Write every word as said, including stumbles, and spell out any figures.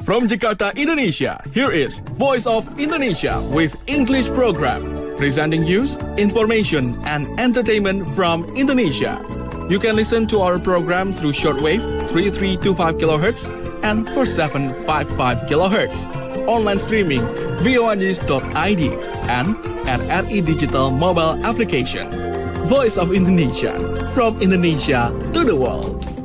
From Jakarta, Indonesia, here is Voice of Indonesia with English program, presenting news, information, and entertainment from Indonesia. You can listen to our program through shortwave three three two five kilohertz and four seven five five kilohertz, online streaming voa news dot i d, and at R I Digital mobile application. Voice of Indonesia, from Indonesia to the world.